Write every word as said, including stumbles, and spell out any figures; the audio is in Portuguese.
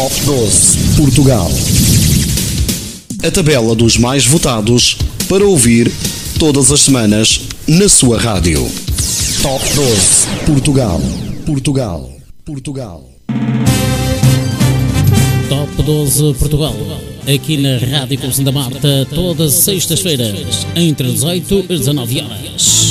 Top doze Portugal. A tabela dos mais votados para ouvir todas as semanas na sua rádio. Top doze Portugal. Portugal. Portugal. Top doze Portugal. Aqui na Rádio Clube Santa Marta, todas as sextas-feiras, entre dezoito e dezanove horas.